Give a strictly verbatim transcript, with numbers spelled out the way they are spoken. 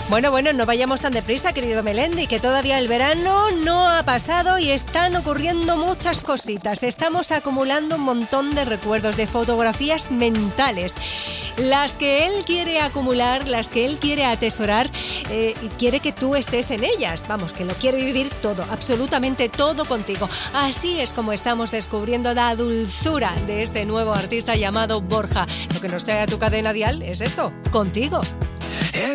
Bueno, bueno, no vayamos tan deprisa, querido Melendi, que todavía el verano no ha pasado y están ocurriendo muchas cositas. Estamos acumulando un montón de recuerdos, de fotografías mentales. Las que él quiere acumular, las que él quiere atesorar, eh, y quiere que tú estés en ellas. Vamos, que lo quiere vivir todo, absolutamente todo contigo. Así es como estamos descubriendo la dulzura de este nuevo artista llamado Borja. Lo que nos trae a tu cadena dial es esto, contigo.